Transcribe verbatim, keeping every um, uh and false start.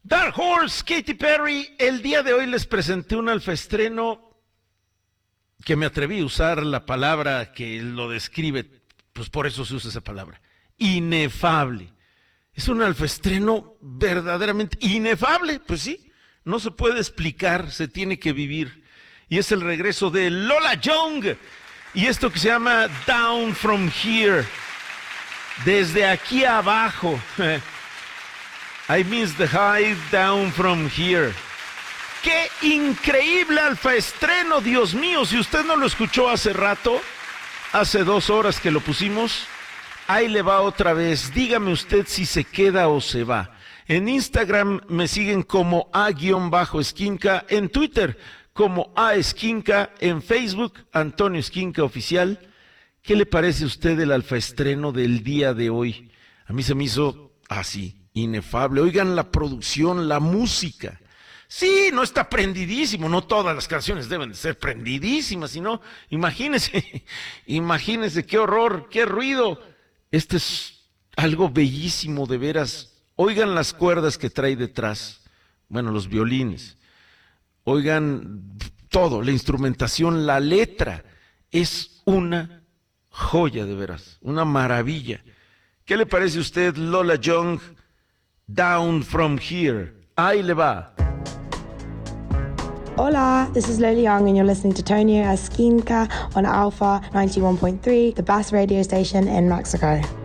Dark Horse, Katy Perry. El día de hoy les presenté un alfaestreno que me atreví a usar la palabra que lo describe, pues por eso se usa esa palabra, inefable. Es un alfaestreno verdaderamente inefable, pues sí, no se puede explicar, se tiene que vivir. Y es el regreso de Lola Young y esto que se llama Down From Here, desde aquí abajo. I miss the high down from here. ¡Qué increíble alfaestreno, Dios mío! Si usted no lo escuchó hace rato, hace dos horas que lo pusimos, ahí le va otra vez. Dígame usted si se queda o se va. En Instagram me siguen como a-esquinca, en Twitter como a-esquinca, en Facebook Antonio Esquinca Oficial. ¿Qué le parece a usted el alfaestreno del día de hoy? A mí se me hizo así. Inefable. Oigan la producción, la música. Sí, no está prendidísimo, no todas las canciones deben de ser prendidísimas, sino, imagínense, imagínense qué horror, qué ruido. Este es algo bellísimo, de veras. Oigan las cuerdas que trae detrás, bueno, los violines. Oigan todo, la instrumentación, la letra. Es una joya, de veras, una maravilla. ¿Qué le parece a usted, Lola Young? Down From Here. Ahí le va. Hola, this is Lola Young and you're listening to Tonio Esquinca on Alpha ninety-one point three, the best radio station in Mexico.